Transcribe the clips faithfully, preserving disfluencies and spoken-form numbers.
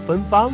芬芳。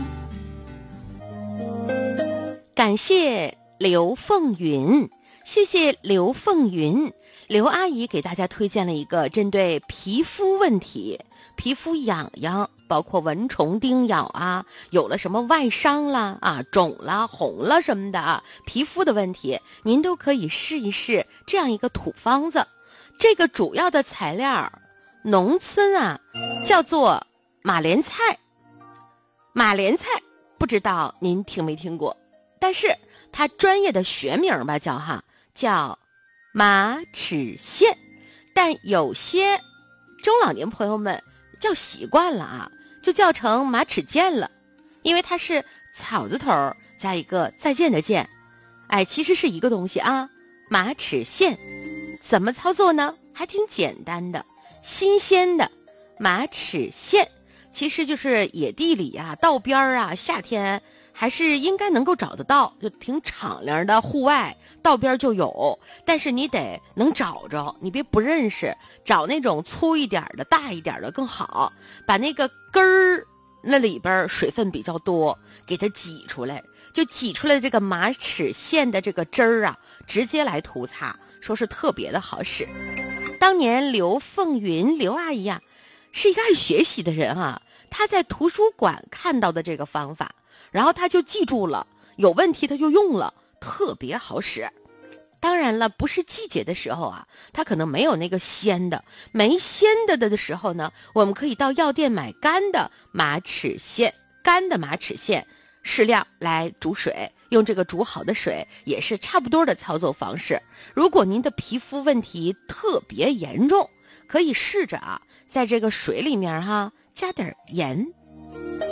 感谢刘凤云，谢谢刘凤云。刘阿姨给大家推荐了一个针对皮肤问题，皮肤痒痒，包括蚊虫叮咬啊，有了什么外伤啦啊，肿了红了什么的啊，皮肤的问题您都可以试一试这样一个土方子。这个主要的材料农村啊叫做马莲菜。马莲菜不知道您听没听过，但是它专业的学名吧叫哈叫马齿苋，但有些中老年朋友们叫习惯了啊，就叫成马齿苋了，因为它是草字头加一个再见的见，哎，其实是一个东西啊。马齿苋怎么操作呢？还挺简单的，新鲜的马齿苋其实就是野地里啊、道边啊，夏天还是应该能够找得到，就挺敞亮的户外道边就有，但是你得能找着，你别不认识，找那种粗一点的、大一点的更好，把那个根儿那里边水分比较多，给它挤出来，就挤出来这个马齿苋的这个汁儿啊，直接来涂擦，说是特别的好使。当年刘凤云刘阿姨啊，是一个爱学习的人啊，她在图书馆看到的这个方法，然后她就记住了，有问题她就用了，特别好使。当然了，不是季节的时候啊，它可能没有那个鲜的，没鲜的的时候呢，我们可以到药店买干的马齿苋，干的马齿苋适量来煮水，用这个煮好的水也是差不多的操作方式。如果您的皮肤问题特别严重，可以试着啊，在这个水里面哈加点盐，